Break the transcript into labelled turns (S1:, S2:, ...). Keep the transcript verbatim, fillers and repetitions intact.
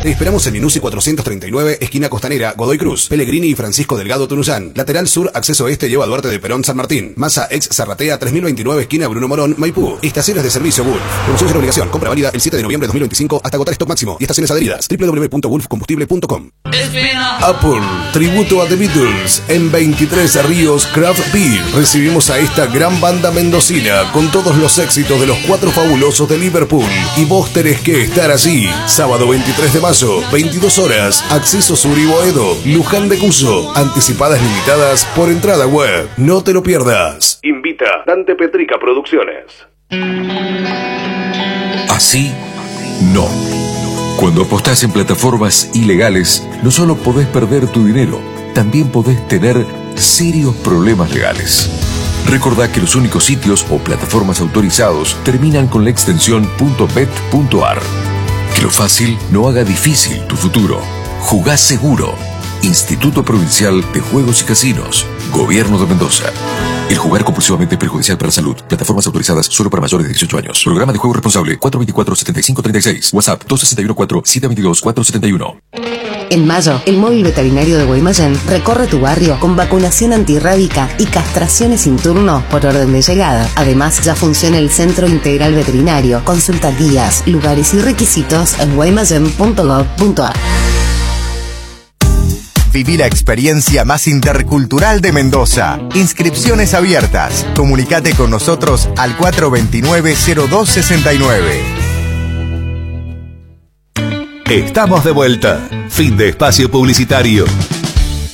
S1: Te esperamos en Minuci cuatrocientos treinta y nueve, esquina Costanera, Godoy Cruz, Pellegrini y Francisco Delgado Tunuyán. Lateral sur, acceso este, lleva a Duarte de Perón, San Martín. Masa ex Zarratea tres mil veintinueve, esquina Bruno Morón, Maipú. Estaciones de servicio Gulf. Promoción sin obligación. Compra válida el siete de noviembre de dos mil veinticinco hasta agotar stock máximo. Y estaciones adheridas. doble u doble u doble u punto gulf combustible punto com. Apple, tributo a The Beatles. En veintitrés Ríos Craft Beer recibimos a esta gran banda mendocina con todos los éxitos de los Cuatro Fabulosos de Liverpool. Y vos tenés que estar allí. Sábado veintitrés de mayo, veintidós horas. Acceso Sur y Boedo, Luján de Cuyo. Anticipadas limitadas por entrada web. No te lo pierdas. Invita Dante Petrica Producciones.
S2: Así, no. Cuando apostás en plataformas ilegales, no solo podés perder tu dinero, también podés tener serios problemas legales. Recordá que los únicos sitios o plataformas autorizados terminan con la extensión .bet.ar. Que lo fácil no haga difícil tu futuro. Jugá seguro. Instituto Provincial de Juegos y Casinos. Gobierno de Mendoza. El jugar compulsivamente es perjudicial para la salud. Plataformas autorizadas solo para mayores de dieciocho años. Programa de juego responsable cuatro veinticuatro, setenta y cinco treinta y seis. WhatsApp dos seis uno cuatro, siete dos dos, cuatro siete uno.
S3: En mayo, el móvil veterinario de Guaymallén recorre tu barrio con vacunación antirrábica y castraciones sin turno por orden de llegada. Además, ya funciona el Centro Integral Veterinario. Consulta guías, lugares y requisitos en guaymallén punto gov punto ar.
S4: Viví la experiencia más intercultural de Mendoza. Inscripciones abiertas. Comunicate con nosotros al cuatro dos nueve, cero dos seis nueve.
S5: Estamos de vuelta. Fin de espacio publicitario.